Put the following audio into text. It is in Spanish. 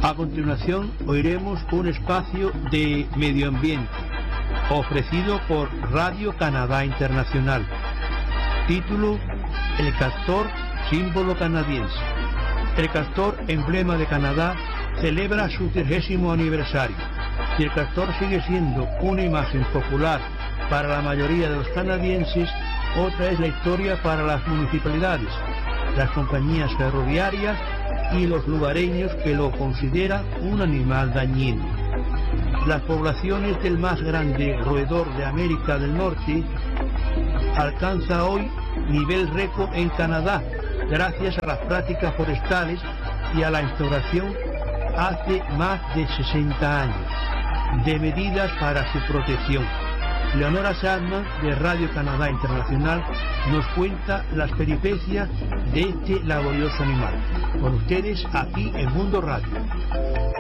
A continuación oiremos un espacio de medio ambiente ofrecido por Radio Canadá Internacional. Título: El castor, símbolo canadiense. El castor, emblema de Canadá, celebra su 30º aniversario y el castor sigue siendo una imagen popular para la mayoría de los canadienses. Otra es la historia para las municipalidades, las compañías ferroviarias y los lugareños que lo consideran un animal dañino. Las poblaciones del más grande roedor de América del Norte alcanza hoy nivel récord en Canadá gracias a las prácticas forestales y a la instauración hace más de 60 años de medidas para su protección. Leonora Sandman, de Radio Canadá Internacional, nos cuenta las peripecias de este laborioso animal. Con ustedes, aquí en Mundo Radio.